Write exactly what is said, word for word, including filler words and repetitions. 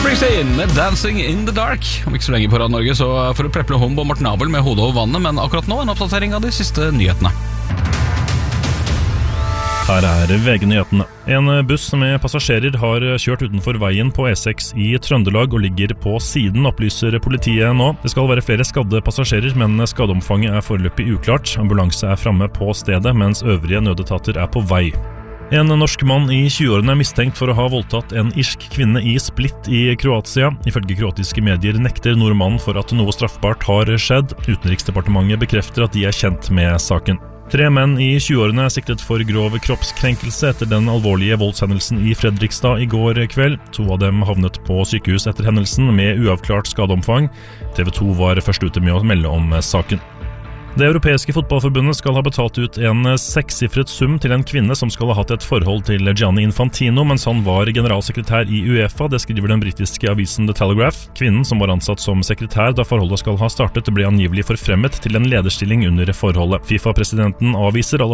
Springsteen med Dancing in the Dark. Om ikke så lenge på Radio Norge, så får du preple hom på Morten Abel med hodet over vannet, men akkurat nå en oppdatering av de siste nyhetene. Her er V G-nyhetene. En buss med passasjerer har kjørt utenfor veien på E seks i Trøndelag og ligger på siden, opplyser politiet nå. Det skal være flere skadde passasjerer, men skadeomfanget er foreløpig uklart. Ambulanse er fremme på stedet, mens øvrige nødetater er på vei. En norsk mann i tjueårene er mistenkt for å ha voldtatt en irsk kvinne i Split i Kroatia. Ifølge kroatiske medier nekter nordmannen for at noe straffbart har skjedd. Utenriksdepartementet bekrefter at de er kjent med saken. Tre menn i tjueårene er siktet for grov kroppskrenkelse etter den alvorlige voldshendelsen i Fredrikstad i går kveld. To av dem havnet på sykehus etter hendelsen med uavklart skadeomfang. T V to var først ute med å melde om saken. Det europeiske fotballforbundet skal ha betalt ut en sekssifret sum til en kvinne som skal ha hatt et forhold til Gianni Infantino mens han var generalsekretær i UEFA, det skriver den britiske avisen The Telegraph. Kvinnen, som var ansatt som sekretær da forholdet skal ha startet, ble angivelig forfremmet til en lederstilling under forholdet. FIFA-presidenten avviser alle